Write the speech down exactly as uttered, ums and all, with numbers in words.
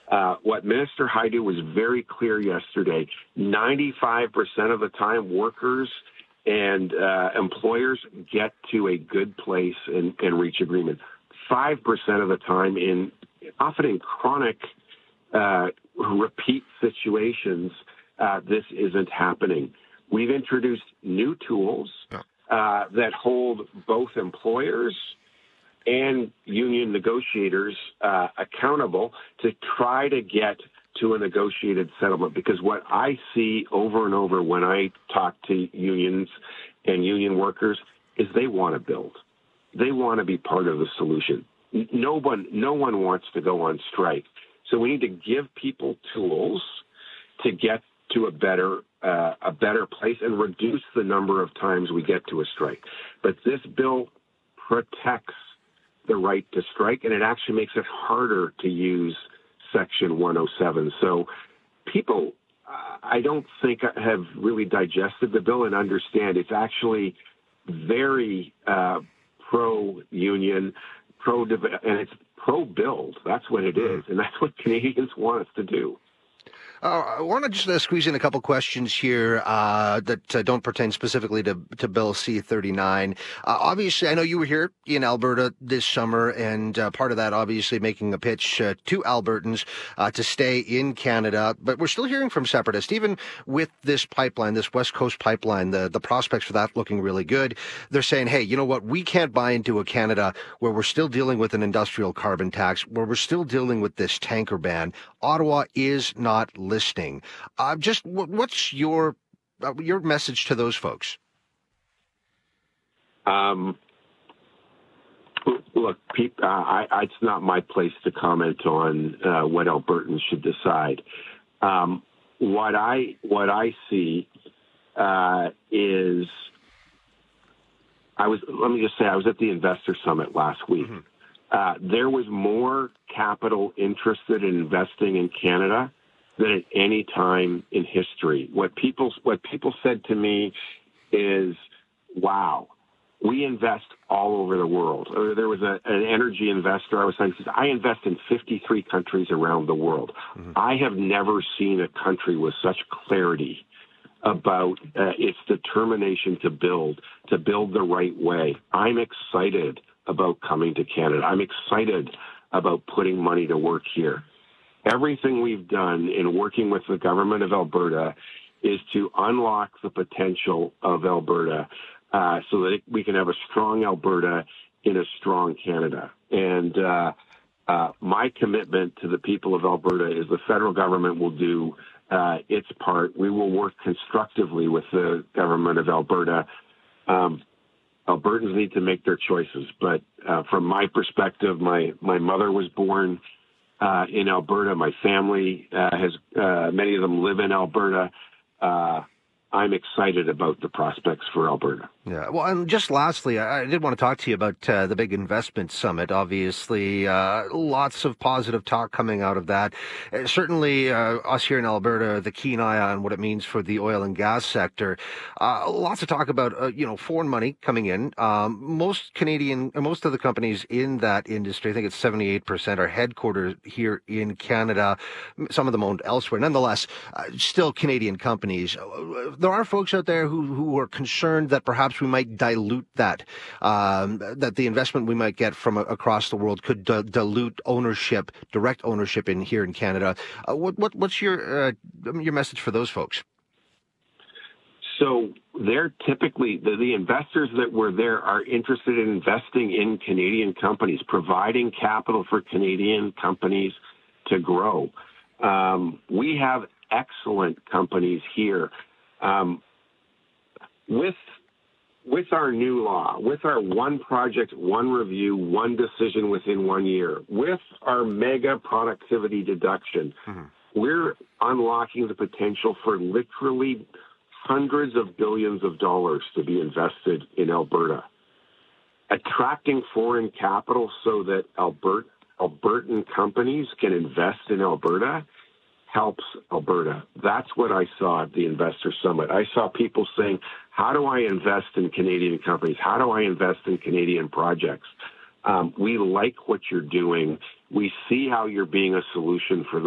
Uh, what Minister Hajdu was very clear yesterday, ninety-five percent of the time workers and uh, employers get to a good place and, and reach agreement. five percent of the time in often in chronic uh, repeat situations, uh, this isn't happening. We've introduced new tools uh, that hold both employers and union negotiators uh, accountable to try to get to a negotiated settlement. Because what I see over and over when I talk to unions and union workers is they want to build. They want to be part of the solution. No one, no one wants to go on strike. So we need to give people tools to get to a better uh, a better place and reduce the number of times we get to a strike. But this bill protects the right to strike, and it actually makes it harder to use Section one oh seven. So people, uh, I don't think, have really digested the bill and understand it's actually very uh, pro-union, pro and it's pro-build. That's what it is, and that's what Canadians want us to do. Uh, I want to just uh, squeeze in a couple questions here uh, that uh, don't pertain specifically to, to Bill C thirty-nine. Uh, obviously, I know you were here in Alberta this summer, and uh, part of that, obviously, making a pitch uh, to Albertans uh, to stay in Canada. But we're still hearing from separatists, even with this pipeline, this West Coast pipeline, the, the prospects for that looking really good. They're saying, hey, you know what? We can't buy into a Canada where we're still dealing with an industrial carbon tax, where we're still dealing with this tanker ban. Ottawa is not listening. Uh, just what's your uh, your message to those folks? Um, look, Pete, uh, I, I, it's not my place to comment on uh, what Albertans should decide. Um, what I what I see uh, is, I was. Let me just say, I was at the Investor Summit last week. Mm-hmm. Uh, there was more capital interested in investing in Canada than at any time in history. What people what people said to me is, "Wow, we invest all over the world." Or there was a, an energy investor I was saying, "I invest in fifty-three countries around the world. Mm-hmm. I have never seen a country with such clarity about uh, its determination to build, to build the right way. I'm excited about coming to Canada. I'm excited about putting money to work here. Everything we've done in working with the government of Alberta is to unlock the potential of Alberta uh, so that we can have a strong Alberta in a strong Canada. And uh, uh, my commitment to the people of Alberta is the federal government will do uh, its part. We will work constructively with the government of Alberta. Um, Albertans need to make their choices. But uh, from my perspective, my, my mother was born uh, in Alberta. My family uh, has, uh, many of them live in Alberta. Uh, I'm excited about the prospects for Alberta. Yeah. Well, and just lastly, I did want to talk to you about uh, the big investment summit. Obviously, uh, lots of positive talk coming out of that. Uh, certainly, uh, us here in Alberta, the keen eye on what it means for the oil and gas sector. Uh, lots of talk about, uh, you know, foreign money coming in. Um, most Canadian, most of the companies in that industry, I think it's seventy-eight percent, are headquartered here in Canada. Some of them owned elsewhere. Nonetheless, uh, still Canadian companies. There are folks out there who, who are concerned that perhaps we might dilute that, um, that the investment we might get from a, across the world could d- dilute ownership, direct ownership in here in Canada. Uh, what, what, what's your uh, your message for those folks? So they're typically, the, the investors that were there are interested in investing in Canadian companies, providing capital for Canadian companies to grow. Um, we have excellent companies here. Um, with with our new law, with our one project, one review, one decision within one year, with our mega productivity deduction, mm-hmm. we're unlocking the potential for literally hundreds of billions of dollars to be invested in Alberta. Attracting foreign capital so that Albert, Albertan companies can invest in Alberta helps Alberta. That's what I saw at the Investor Summit. I saw people saying, how do I invest in Canadian companies? How do I invest in Canadian projects? Um, we like what you're doing. We see how you're being a solution for the